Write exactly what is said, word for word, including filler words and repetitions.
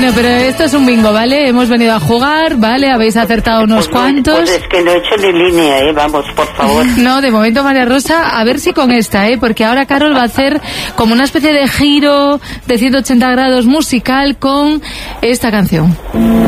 Bueno, pero esto es un bingo, ¿vale? Hemos venido a jugar, ¿vale? Habéis acertado unos pues no, cuantos. Pues es que no he hecho ni línea, ¿eh? Vamos, por favor. No, de momento, María Rosa, a ver si con esta, ¿eh? Porque ahora Carol va a hacer como una especie de giro de ciento ochenta grados musical con esta canción.